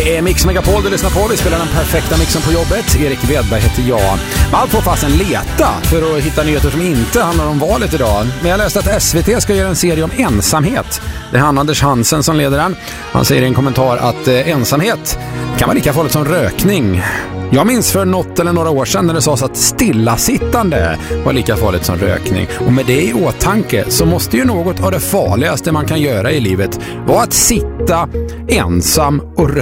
Det är Mix Megapol du lyssnar på. Vi spelar den perfekta mixen på jobbet. Erik Wedberg heter jag. Man får fast en leta för att hitta nyheter som inte handlar om valet idag. Men jag läste att SVT ska göra en serie om ensamhet. Det är Anders Hansen som leder den. Han säger i en kommentar att ensamhet kan vara lika farligt som rökning. Jag minns för något eller några år sedan när det sades att stillasittande var lika farligt som rökning. Och med det i åtanke så måste ju något av det farligaste man kan göra i livet vara att sitta ensam och